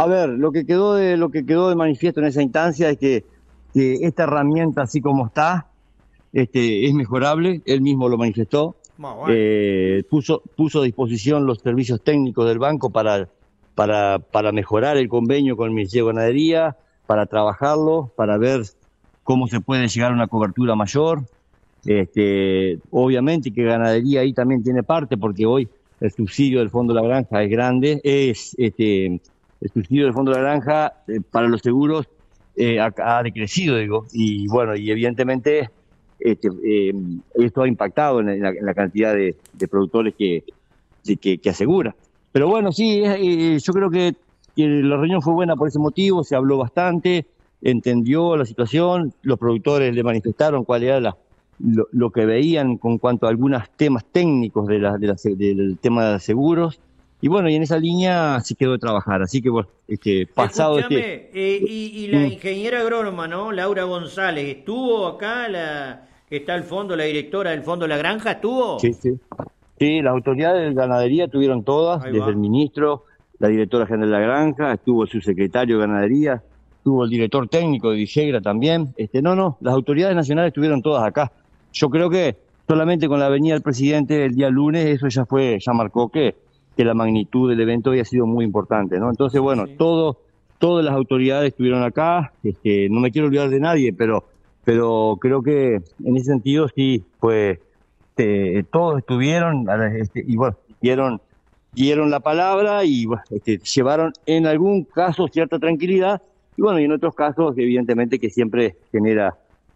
A ver, lo que quedó de manifiesto en esa instancia es que esta herramienta, así como está, es mejorable. Él mismo lo manifestó. Bueno, Puso a disposición los servicios técnicos del banco para mejorar el convenio con el Ministerio de Ganadería, para trabajarlo, para ver cómo se puede llegar a una cobertura mayor. Obviamente que Ganadería ahí también tiene parte, porque hoy el subsidio del Fondo de la Granja es grande. El subsidio del Fondo de la Granja para los seguros ha decrecido, digo, y bueno, y evidentemente esto ha impactado en la cantidad de productores que asegura. Pero bueno, sí, yo creo que la reunión fue buena por ese motivo. Se habló bastante, entendió la situación, los productores le manifestaron cuál era lo que veían con cuanto a algunos temas técnicos del tema de seguros. Y bueno, y en esa línea se quedó de trabajar. Así que bueno, pasado escúchame, y la ingeniera agrónoma, ¿no? Laura González, ¿estuvo acá que está al fondo, la directora del Fondo de la Granja, Sí, estuvo? sí. Sí, las autoridades de ganadería tuvieron todas, Ahí desde el va. ministro, la directora general de la granja, estuvo el subsecretario de ganadería, estuvo el director técnico de Vigegra también. No, las autoridades nacionales estuvieron todas acá. Yo creo que solamente con la venida del presidente el día lunes, eso ya marcó que la magnitud del evento había sido muy importante, ¿no? Entonces, Sí, bueno, sí. todas las autoridades estuvieron acá. No me quiero olvidar de nadie, pero creo que en ese sentido sí, pues todos estuvieron y bueno, dieron la palabra y bueno, llevaron en algún caso cierta tranquilidad y bueno, y en otros casos evidentemente que siempre genera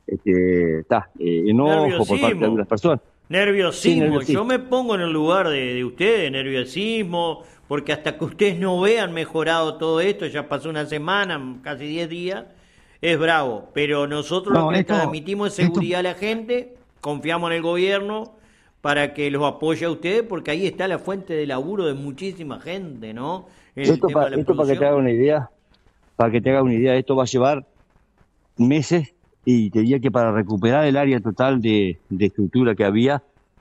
enojo por parte de algunas Nerviosismo. personas. Sí, Nerviosismo. Yo nerviosismo. me pongo en el lugar de ustedes, nerviosismo, porque hasta que ustedes no vean mejorado todo esto, ya pasó una semana, casi 10 días, es bravo. Pero nosotros lo No, que le transmitimos es esto, seguridad a la gente, confiamos en el gobierno para que los apoye a ustedes, porque ahí está la fuente de laburo de muchísima gente, ¿no? En el tema de la esto para que te haga producción. una idea, esto va a llevar meses y te diría que para recuperar el área total de estructura que había,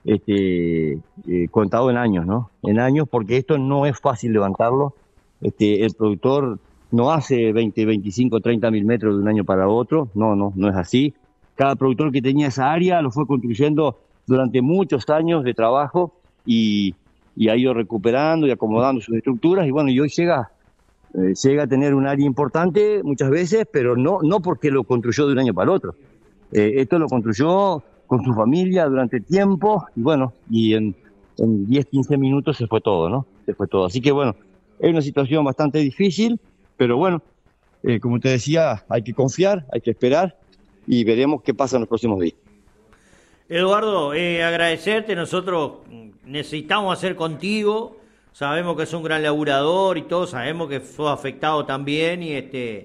contado en años, ¿no? En años, porque esto no es fácil levantarlo. El productor no hace 20, 25, 30 mil metros de un año para otro, no es así. Cada productor que tenía esa área lo fue construyendo durante muchos años de trabajo y ha ido recuperando y acomodando sus estructuras y bueno, y hoy llega a tener un área importante muchas veces, pero no porque lo construyó de un año para el otro. Esto lo construyó con su familia durante tiempo y bueno, y en 10, 15 minutos se fue todo, ¿no? Se fue todo. Así que bueno, es una situación bastante difícil, pero bueno, como te decía, hay que confiar, hay que esperar y veremos qué pasa en los próximos días. Eduardo, agradecerte, nosotros necesitamos hacer contigo, sabemos que es un gran laburador y todo, sabemos que fue afectado también y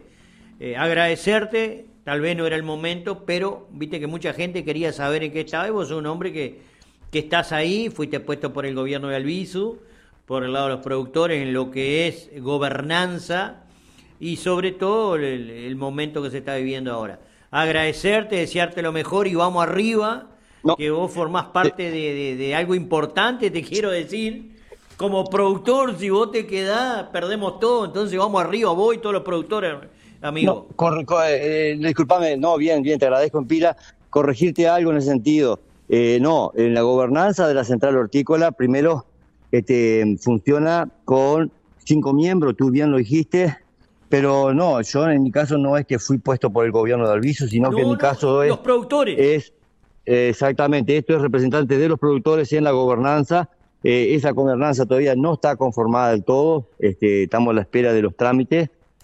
agradecerte, tal vez no era el momento, pero viste que mucha gente quería saber en qué estaba y vos sos un hombre que estás ahí, fuiste puesto por el gobierno de Albizu, por el lado de los productores en lo que es gobernanza y sobre todo el momento que se está viviendo ahora. Agradecerte, desearte lo mejor y vamos arriba, No, que vos formás eh, parte de algo importante, te quiero decir. Como productor, si vos te quedás, perdemos todo, entonces vamos arriba, vos y todos los productores, no, amigo. discúlpame, no, bien, te agradezco en pila, corregirte algo en ese sentido. No, en la gobernanza de la central hortícola, primero funciona con 5 miembros, tú bien lo dijiste, pero no, yo en mi caso no es que fui puesto por el gobierno de Alviso, sino que en No, mi no, caso los productores. es exactamente, esto es representante de los productores en la gobernanza. Esa gobernanza todavía no está conformada del todo, estamos a la espera de los trámites.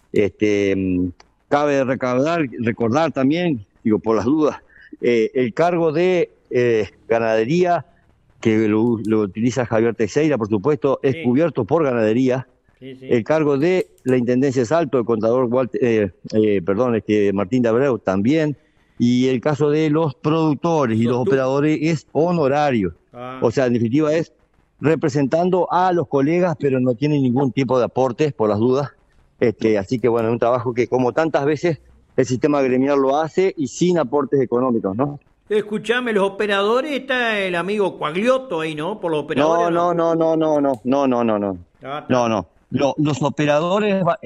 Cabe recordar también, digo, por las dudas, el cargo de ganadería, que lo utiliza Javier Teixeira, por supuesto, es Sí, cubierto por ganadería. sí, sí. El cargo de la Intendencia de Salto, el contador Martín de Abreu también. Y el caso de los productores y los Sos tú. operadores es honorario. Ah. O sea, en definitiva es representando a los colegas, pero no tiene ningún tipo de aportes, por las dudas. Así que bueno, es un trabajo que como tantas veces el sistema gremial lo hace y sin aportes económicos, ¿no? Escuchame, los operadores, está el amigo Quagliotto ahí, ¿no? Por los operadores, No, ¿no? no, no, no, no, no, no, no, no, no, Ah, no, está. no. Los operadores